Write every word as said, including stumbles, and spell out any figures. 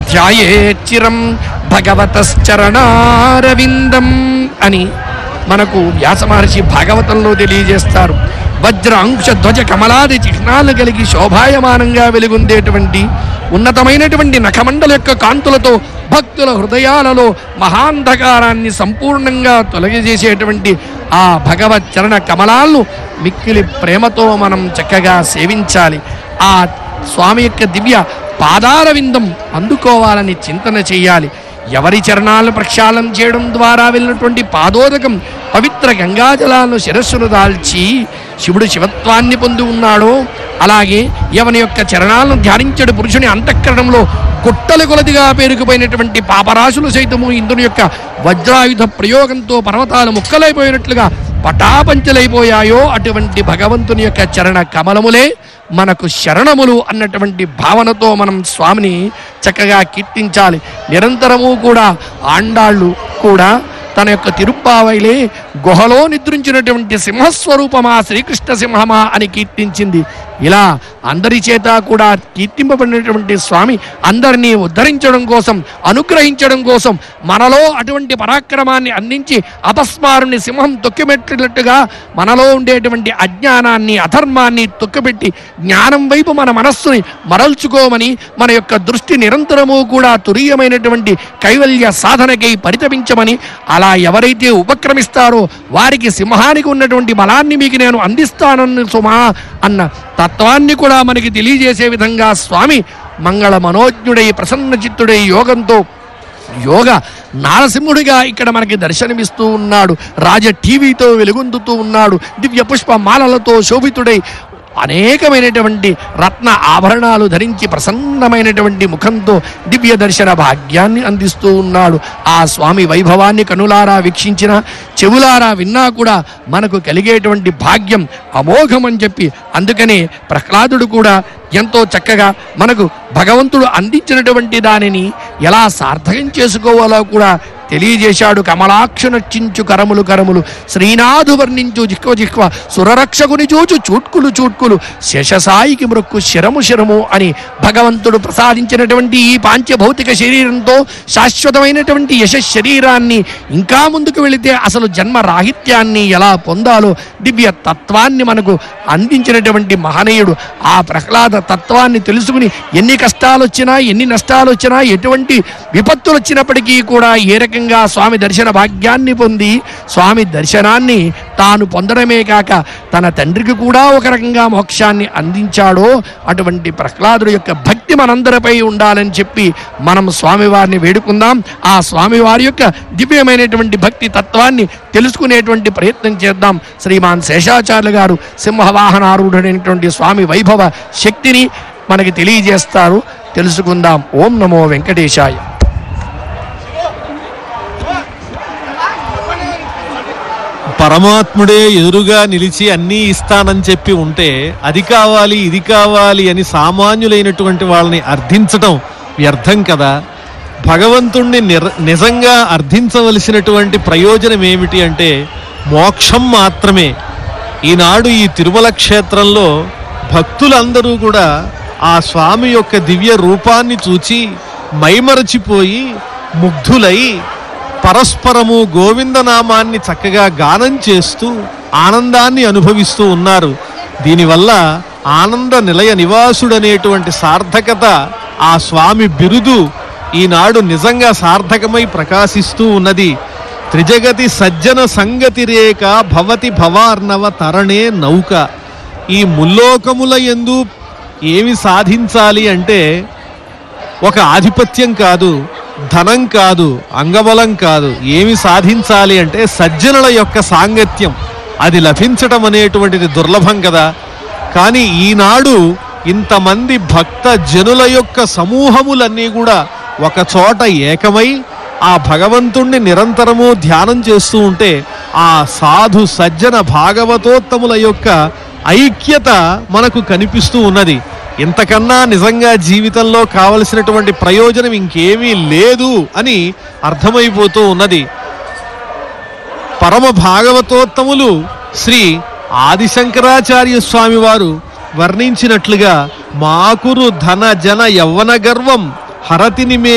ధ్యాయేచ్చిరం భగవతశ్చరణారవిందం అని మనకు వ్యాస మహర్షి భాగవతంలో తెలియజేస్తారు. వజ్ర అంకుశ ధ్వజ కమలాది చిహ్నాలు కలిగి శోభాయమానంగా వెలుగొందేటువంటి ఉన్నతమైనటువంటి నఖమండల యొక్క కాంతులతో భక్తుల హృదయాలలో మహాంధకారాన్ని సంపూర్ణంగా తొలగిజేసేటువంటి ఆ భగవత్ చరణ కమలాలను మిక్కిలి ప్రేమతో మనం చక్కగా సేవించాలి. ఆ స్వామి యొక్క దివ్య పాదార విందం అందుకోవాలని చింతన చేయాలి. ఎవరి చరణాలను ప్రక్షాళన చేయడం ద్వారా వెళ్ళినటువంటి పాదోదకం పవిత్ర గంగాజలాలను శిరస్సును దాల్చి శివుడు శివత్వాన్ని పొంది ఉన్నాడో, అలాగే ఎవని యొక్క చరణాలను ధ్యానించడు పురుషుని అంతఃకరణంలో గుట్టలు కొలదిగా పేరుకుపోయినటువంటి పాపరాశులు సైతము ఇంద్రుని యొక్క వజ్రాయుధ ప్రయోగంతో పర్వతాలు ముక్కలైపోయినట్లుగా పటాపంచలైపోయాయో అటువంటి భగవంతుని యొక్క చరణ కమలములే మనకు శరణములు అన్నటువంటి భావనతో మనం స్వామిని చక్కగా కీర్తించాలి. నిరంతరము కూడా ఆండాళ్ళు కూడా తన యొక్క తిరుప్పావైలే గుహలో నిద్రించినటువంటి సింహస్వరూపమా శ్రీకృష్ణ సింహమా అని కీర్తించింది. ఇలా అందరి చేత కూడా కీర్తింపబడినటువంటి స్వామి అందరినీ ఉద్ధరించడం కోసం, అనుగ్రహించడం కోసం మనలో అటువంటి పరాక్రమాన్ని అందించి అపస్మారుని సింహం తొక్కిపెట్టినట్టుగా మనలో ఉండేటువంటి అజ్ఞానాన్ని, అధర్మాన్ని తొక్కిపెట్టి జ్ఞానం వైపు మన మనస్సుని మరల్చుకోమని, మన యొక్క దృష్టి నిరంతరము కూడా తురీయమైనటువంటి కైవల్య సాధనకై పరితపించమని, అలా ఎవరైతే ఉపక్రమిస్తారో వారికి సింహానికి ఉన్నటువంటి బలాన్ని మీకు నేను అందిస్తానన్న సుమా అన్న తత్వాన్ని కూడా మనకి తెలియజేసే విధంగా స్వామి మంగళ మనోజ్ఞుడై ప్రసన్న చిత్తుడై యోగంతో యోగ నారసింహుడిగా ఇక్కడ మనకి దర్శనమిస్తూ ఉన్నాడు. రాజ టీవీతో వెలుగొందుతూ ఉన్నాడు. దివ్య పుష్ప మాలలతో శోభితుడై అనేకమైనటువంటి రత్న ఆభరణాలు ధరించి ప్రసన్నమైనటువంటి ముఖంతో దివ్య దర్శన భాగ్యాన్ని అందిస్తూ ఉన్నాడు. ఆ స్వామి వైభవాన్ని కనులారా వీక్షించిన, చెవులారా విన్నా కూడా మనకు కలిగేటువంటి భాగ్యం అమోఘం అని చెప్పి అందుకనే ప్రహ్లాదుడు కూడా ఎంతో చక్కగా మనకు భగవంతుడు అందించినటువంటి దానిని ఎలా సార్థకం చేసుకోవాలో కూడా తెలియజేశాడు. కమలాక్షు నర్చించు కరములు కరములు, శ్రీనాథు వర్ణించు జిహ్వ జిహ్వ, సురరక్షకుని చూచు చూట్కులు చూట్కులు, శేషసాయికి మృక్కు శిరము శిరము అని భగవంతుడు ప్రసాదించినటువంటి ఈ పాంచభౌతిక శరీరంతో శాశ్వతమైనటువంటి యశ శరీరాన్ని, ఇంకా ముందుకు వెళితే అసలు జన్మ రాహిత్యాన్ని ఎలా పొందాలో దివ్య తత్వాన్ని మనకు అందించినటువంటి మహనీయుడు. ఆ ప్రహ్లాద తత్వాన్ని తెలుసుకుని ఎన్ని కష్టాలు వచ్చినా, ఎన్ని నష్టాలు వచ్చినా, ఎటువంటి విపత్తులు వచ్చినప్పటికీ కూడా ఏ రకంగా స్వామి దర్శన భాగ్యాన్ని పొంది స్వామి దర్శనాన్ని తాను పొందడమే కాక తన తండ్రికి కూడా ఒక రకంగా మోక్షాన్ని అందించాడో అటువంటి ప్రహ్లాదుడి యొక్క భక్తి మనందరిపై ఉండాలని చెప్పి మనం స్వామివారిని వేడుకుందాం. ఆ స్వామివారి యొక్క దివ్యమైనటువంటి భక్తి తత్వాన్ని తెలుసుకునేటువంటి ప్రయత్నం చేద్దాం. శ్రీమాన్ శేషాచార్యులు గారు సింహవాహనారూఢుడైనటువంటి స్వామి వైభవ శక్తిని మనకి తెలియజేస్తారు. తెలుసుకుందాం. ఓం నమో వెంకటేశాయ. పరమాత్ముడే ఎదురుగా నిలిచి అన్నీ ఇస్తానని చెప్పి ఉంటే అది కావాలి ఇది కావాలి అని సామాన్యులైనటువంటి వాళ్ళని అర్థించటం వ్యర్థం కదా. భగవంతుణ్ణి నిర నిజంగా అర్థించవలసినటువంటి ప్రయోజనం ఏమిటి అంటే మోక్షం మాత్రమే. ఈనాడు ఈ తిరుమల క్షేత్రంలో భక్తులందరూ కూడా ఆ స్వామి యొక్క దివ్య రూపాన్ని చూచి మైమరచిపోయి ముగ్ధులై పరస్పరము గోవిందనామాన్ని చక్కగా గానం చేస్తూ ఆనందాన్ని అనుభవిస్తూ ఉన్నారు. దీనివల్ల ఆనంద నిలయ నివాసుడనేటువంటి సార్థకత, ఆ స్వామి బిరుదు ఈనాడు నిజంగా సార్థకమై ప్రకాశిస్తూ ఉన్నది. త్రిజగతి సజ్జన సంగతి రేఖ భవతి భవార్ణవ తరణే నౌక. ఈ ముల్లోకముల యందు ఏమి సాధించాలి అంటే ఒక ఆధిపత్యం కాదు, ధనం కాదు, అంగబలం కాదు. ఏమి సాధించాలి అంటే సజ్జనుల యొక్క సాంగత్యం. అది లభించటం అనేటువంటిది దుర్లభం కదా. కానీ ఈనాడు ఇంతమంది భక్త జనుల యొక్క సమూహములన్నీ కూడా ఒక చోట ఏకమై ఆ భగవంతుణ్ణి నిరంతరము ధ్యానం చేస్తూ ఉంటే ఆ సాధు సజ్జన భాగవతోత్తముల యొక్క ఐక్యత మనకు కనిపిస్తూ ఉన్నది. ఇంతకన్నా నిజంగా జీవితంలో కావలసినటువంటి ప్రయోజనం ఇంకేమీ లేదు అని అర్థమైపోతూ ఉన్నది. పరమ భాగవతోత్తములు శ్రీ ఆదిశంకరాచార్య స్వామి వారు వర్ణించినట్లుగా మాకురు ధన జన యవ్వన గర్వం హరతిని మే